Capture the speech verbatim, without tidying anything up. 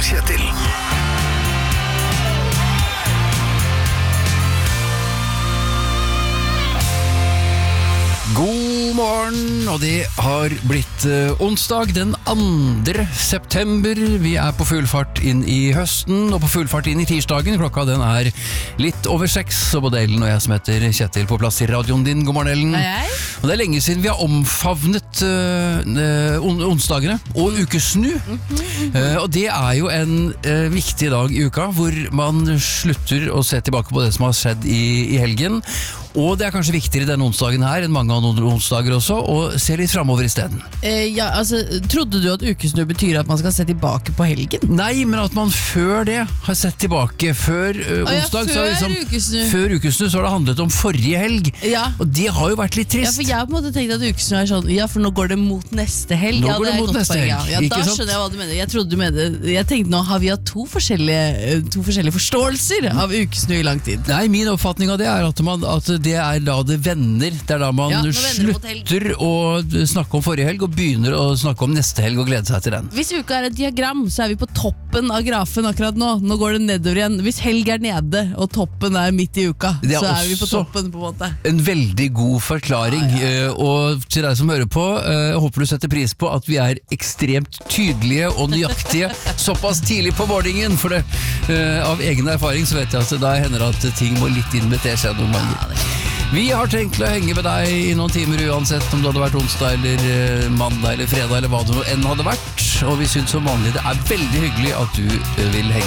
og Kjetil. God morgen, og det har blitt uh, onsdag den andre september. Vi er på full fart inn i høsten, og på full fart inn i tirsdagen. Klokka den er litt over seks, og både Ellen og jeg som heter Kjetil på plass i radioen din. God morgen, Ellen. Hei, hei. Og det er lenge siden vi har omfavnet uh, uh, on- onsdagene og ukesnu. Uh, og det er jo en uh, viktig dag i uka, hvor man slutter å se tilbake på det som har skjedd i, i helgen. Og det er kanskje viktigere denne onsdagen her enn mange andre onsdager også, og se litt fremover i stedet. Eh, ja, altså, trodde du at ukesnu betyr at man skal se tilbake på helgen? Nei, men at man før det har sett tilbake. Før uh, Å ja, onsdag, så før har liksom, ukesnu. før ukesnu så har det handlet om forrige helg. Ja. Og det har jo vært litt Ja, trist. for jeg har på en måte tenkt at ukesnu er sånn, ja, for nå går det mot neste helg. Nå ja, går det er mot godt neste poeng, helg, ja. Ja, ikke da sant? skjønner jeg hva du mener. Jeg trodde du mener, jeg tenkte nå har vi hatt to forskjellige, to forskjellige forståelser av ukesnu i lang tid. Nei, min oppfatning av det er at, man, at det er da det vender. Det er da man Ja, nå vender det mot helg. slutter å snakke om forrige helg og begynner å snakke om neste helg og glede seg til den. Hvis uka er et diagram, så er vi på toppen av grafen akkurat nå. Nå går det nedover igjen. Hvis helg er nede, og toppen er midt i uka, Det er så er vi på også- toppen på en måte. En veldig god forklaring, Ja, ja, eh, og til deg som hører på, eh, jeg håper du setter pris på at vi er ekstremt tydelige og nøyaktige såpass tidlig på morgenen, for det, eh, av egen erfaring så vet jeg at da hender det at ting må litt inn med teskjeen noen ganger. Vi har tenkt å henge med deg i noen timer uansett om det hadde vært onsdag eller eh, mandag eller fredag eller hva det enn hadde vært, og vi synes som vanlig det er veldig hyggelig at du eh, vil henge